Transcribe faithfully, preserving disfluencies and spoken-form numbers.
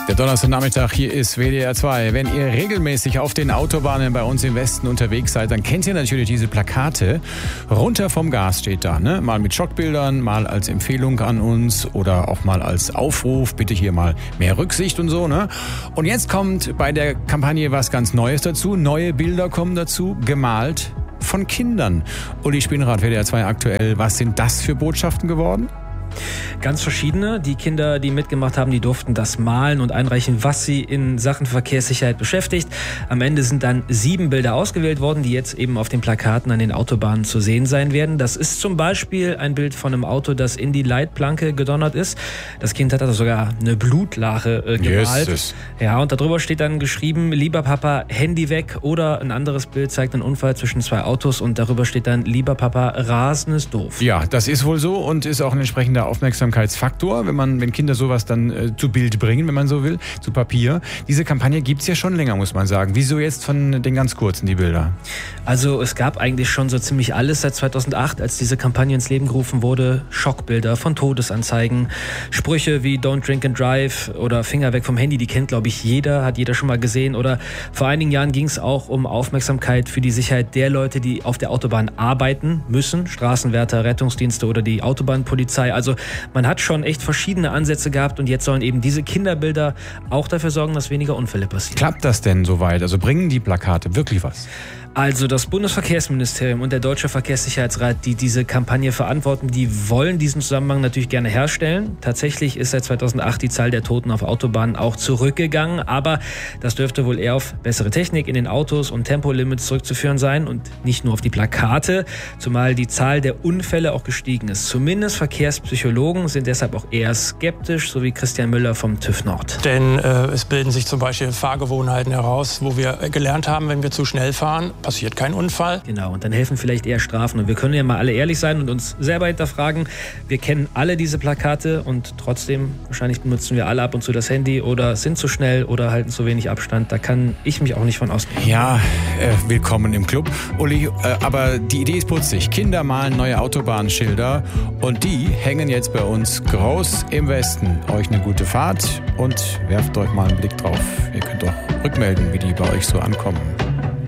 Der Donnerstagnachmittag, hier ist W D R zwei. Wenn ihr regelmäßig auf den Autobahnen bei uns im Westen unterwegs seid, dann kennt ihr natürlich diese Plakate. Runter vom Gas steht da, ne? Mal mit Schockbildern, mal als Empfehlung an uns oder auch mal als Aufruf, bitte hier mal mehr Rücksicht und so, ne? Und jetzt kommt bei der Kampagne was ganz Neues dazu. Neue Bilder kommen dazu, gemalt von Kindern. Uli Spinnrad, W D R zwei aktuell. Was sind das für Botschaften geworden? Ganz verschiedene. Die Kinder, die mitgemacht haben, die durften das malen und einreichen, was sie in Sachen Verkehrssicherheit beschäftigt. Am Ende sind dann sieben Bilder ausgewählt worden, die jetzt eben auf den Plakaten an den Autobahnen zu sehen sein werden. Das ist zum Beispiel ein Bild von einem Auto, das in die Leitplanke gedonnert ist. Das Kind hat also sogar eine Blutlache äh, gemalt. Jesus. Ja, und darüber steht dann geschrieben, lieber Papa, Handy weg. Oder ein anderes Bild zeigt einen Unfall zwischen zwei Autos und darüber steht dann, lieber Papa, Rasen ist doof. Ja, das ist wohl so und ist auch ein entsprechender Aufmerksamkeitsfaktor, wenn man, wenn Kinder sowas dann äh, zu Bild bringen, wenn man so will, zu Papier. Diese Kampagne gibt's ja schon länger, muss man sagen. Wieso jetzt von den ganz kurzen, die Bilder? Also es gab eigentlich schon so ziemlich alles seit zweitausendacht, als diese Kampagne ins Leben gerufen wurde. Schockbilder von Todesanzeigen, Sprüche wie Don't Drink and Drive oder Finger weg vom Handy, die kennt, glaube ich, jeder, hat jeder schon mal gesehen. Oder vor einigen Jahren ging es auch um Aufmerksamkeit für die Sicherheit der Leute, die auf der Autobahn arbeiten müssen. Straßenwärter, Rettungsdienste oder die Autobahnpolizei. Also man hat schon echt verschiedene Ansätze gehabt und jetzt sollen eben diese Kinderbilder auch dafür sorgen, dass weniger Unfälle passieren. Klappt das denn soweit? Also bringen die Plakate wirklich was? Also das Bundesverkehrsministerium und der Deutsche Verkehrssicherheitsrat, die diese Kampagne verantworten, die wollen diesen Zusammenhang natürlich gerne herstellen. Tatsächlich ist seit zweitausendacht die Zahl der Toten auf Autobahnen auch zurückgegangen, aber das dürfte wohl eher auf bessere Technik in den Autos und Tempolimits zurückzuführen sein und nicht nur auf die Plakate, zumal die Zahl der Unfälle auch gestiegen ist. Zumindest Verkehrspsychologen sind deshalb auch eher skeptisch, so wie Christian Müller vom TÜV Nord. Denn äh, es bilden sich zum Beispiel Fahrgewohnheiten heraus, wo wir gelernt haben, wenn wir zu schnell fahren, passiert kein Unfall. Genau, und dann helfen vielleicht eher Strafen. Und wir können ja mal alle ehrlich sein und uns selber hinterfragen. Wir kennen alle diese Plakate und trotzdem, wahrscheinlich benutzen wir alle ab und zu das Handy oder sind zu schnell oder halten zu wenig Abstand. Da kann ich mich auch nicht von ausgehen. Ja, äh, willkommen im Club, Uli. Äh, aber die Idee ist putzig. Kinder malen neue Autobahnschilder und die hängen jetzt bei uns groß im Westen. Euch eine gute Fahrt und werft euch mal einen Blick drauf. Ihr könnt auch rückmelden, wie die bei euch so ankommen.